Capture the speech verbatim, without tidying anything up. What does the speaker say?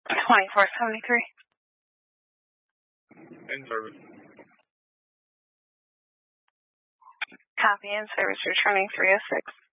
twenty-four seventy-three. In service. Copy, in service returning three oh six.